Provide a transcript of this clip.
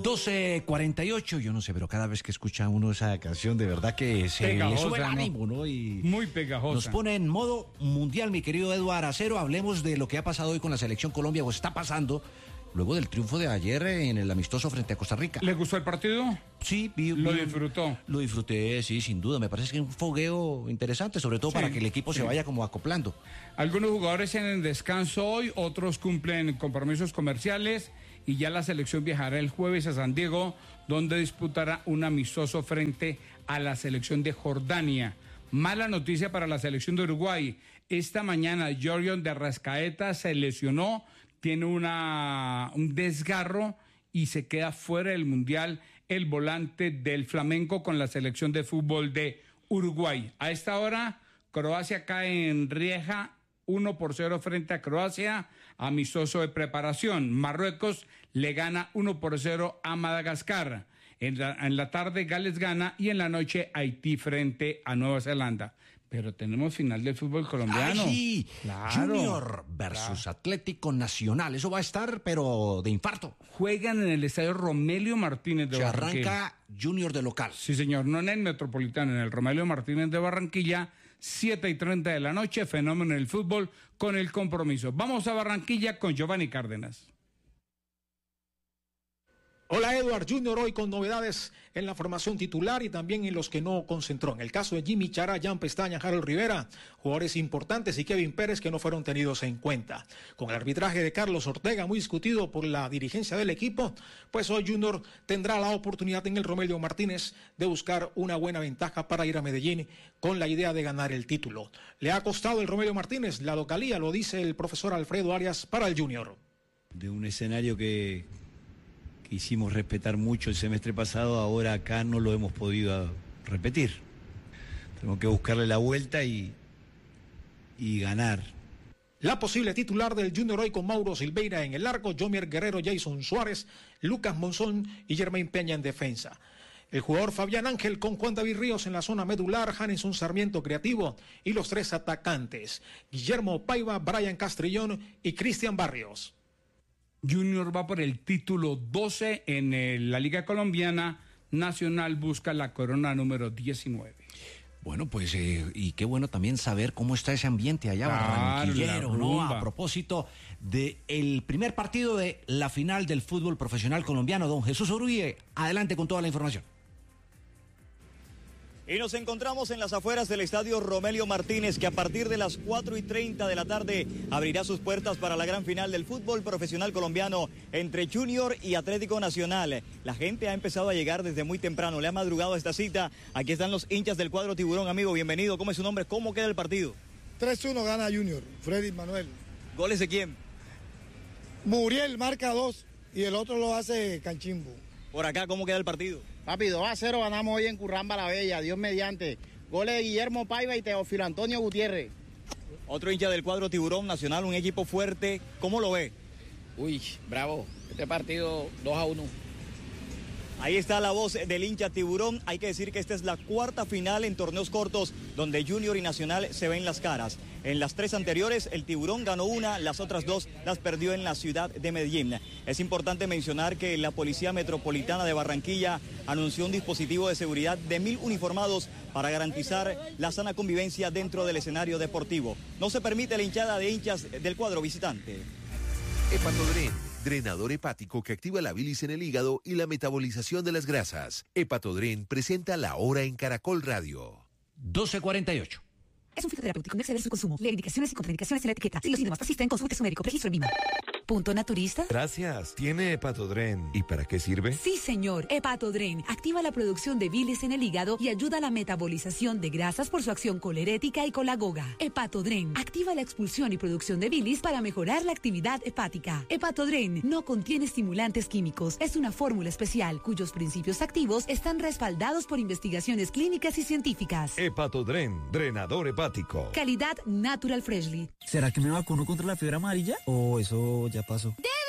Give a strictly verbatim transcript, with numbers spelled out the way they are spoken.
doce cuarenta y ocho, yo no sé, pero cada vez que escucha uno esa canción, de verdad que se pegajosa, le sube el ¿no? ánimo, ¿no? Y muy pegajosa. Nos pone en modo mundial, mi querido Eduardo Acero. Hablemos de lo que ha pasado hoy con la Selección Colombia, o está pasando, luego del triunfo de ayer en el amistoso frente a Costa Rica. ¿Le gustó el partido? Sí, vi, ¿Lo vi, disfrutó? Lo disfruté, sí, sin duda. Me parece que es un fogueo interesante, sobre todo sí, para que el equipo sí. se vaya como acoplando. Algunos jugadores en descanso hoy, otros cumplen compromisos comerciales y ya la selección viajará el jueves a San Diego, donde disputará un amistoso frente a la selección de Jordania. Mala noticia para la selección de Uruguay. Esta mañana Jorion de Arrascaeta se lesionó, tiene una, un desgarro y se queda fuera del Mundial el volante del Flamengo con la selección de fútbol de Uruguay. A esta hora, Croacia cae en Rieja uno por cero frente a Croacia, amistoso de preparación. Marruecos le gana uno por cero a Madagascar. En la, en la tarde Gales gana y en la noche Haití frente a Nueva Zelanda. Pero tenemos final del fútbol colombiano. ¡Ay, sí! Claro, Junior versus claro. Atlético Nacional. Eso va a estar, pero de infarto. Juegan en el estadio Romelio Martínez de Se Barranquilla. Arranca Junior de local. Sí, señor. No en el Metropolitano, en el Romelio Martínez de Barranquilla. siete y treinta de la noche. Fenómeno del fútbol con el compromiso. Vamos a Barranquilla con Giovanni Cárdenas. Hola, Edward Junior, hoy con novedades en la formación titular y también en los que no concentró. En el caso de Jimmy Chará, Jan Pestaña, Harold Rivera, jugadores importantes, y Kevin Pérez, que no fueron tenidos en cuenta. Con el arbitraje de Carlos Ortega, muy discutido por la dirigencia del equipo, pues hoy Junior tendrá la oportunidad en el Romelio Martínez de buscar una buena ventaja para ir a Medellín con la idea de ganar el título. Le ha costado el Romelio Martínez la localía, lo dice el profesor Alfredo Arias para el Junior. De un escenario que... que hicimos respetar mucho el semestre pasado, ahora acá no lo hemos podido repetir. Tenemos que buscarle la vuelta y, y ganar. La posible titular del Junior hoy con Mauro Silveira en el arco, Jomier Guerrero, Jason Suárez, Lucas Monzón y Germain Peña en defensa. El jugador Fabián Ángel con Juan David Ríos en la zona medular, Janison Sarmiento creativo y los tres atacantes, Guillermo Paiva, Brian Castrillón y Cristian Barrios. Junior va por el título doce en el, la Liga Colombiana. Nacional busca la corona número diecinueve. Bueno, pues, eh, y qué bueno también saber cómo está ese ambiente allá, claro, barranquillero, ¿no? A propósito del primer partido de la final del fútbol profesional colombiano, don Jesús Uruye, adelante con toda la información. Y nos encontramos en las afueras del estadio Romelio Martínez, que a partir de las cuatro y treinta de la tarde abrirá sus puertas para la gran final del fútbol profesional colombiano entre Junior y Atlético Nacional. La gente ha empezado a llegar desde muy temprano, le ha madrugado a esta cita. Aquí están los hinchas del cuadro Tiburón. Amigo, bienvenido. ¿Cómo es su nombre? ¿Cómo queda el partido? tres uno gana Junior, Freddy Manuel. ¿Goles de quién? Muriel marca dos y el otro lo hace Canchimbo. Por acá, ¿cómo queda el partido? Papi, dos a cero ganamos hoy en Curramba la Bella, Dios mediante. Goles de Guillermo Paiva y Teófilo Antonio Gutiérrez. Otro hincha del cuadro Tiburón Nacional, un equipo fuerte. ¿Cómo lo ve? Uy, bravo. Este partido dos a uno. Ahí está la voz del hincha Tiburón. Hay que decir que esta es la cuarta final en torneos cortos donde Junior y Nacional se ven las caras. En las tres anteriores el Tiburón ganó una, las otras dos las perdió en la ciudad de Medellín. Es importante mencionar que la Policía Metropolitana de Barranquilla anunció un dispositivo de seguridad de mil uniformados para garantizar la sana convivencia dentro del escenario deportivo. No se permite la hinchada de hinchas del cuadro visitante. Hepatodren, drenador hepático que activa la bilis en el hígado y la metabolización de las grasas. Hepatodren presenta La Hora en Caracol Radio. doce cuarenta y ocho. Es un fitoterapéutico, no exceder su consumo. Lee indicaciones y contraindicaciones en la etiqueta. Si los síntomas persisten, consulte a su médico. Registro en M I M A. ¿Punto naturista? Gracias. ¿Tiene Hepatodren? ¿Y para qué sirve? Sí, señor. Hepatodren activa la producción de bilis en el hígado y ayuda a la metabolización de grasas por su acción colerética y colagoga. Hepatodren activa la expulsión y producción de bilis para mejorar la actividad hepática. Hepatodren no contiene estimulantes químicos. Es una fórmula especial cuyos principios activos están respaldados por investigaciones clínicas y científicas. Hepatodren, drenador hepático. Calidad Natural Freshly. ¿Será que me vacuno contra la fiebre amarilla? ¿O eso ya pasó? ¡Debe!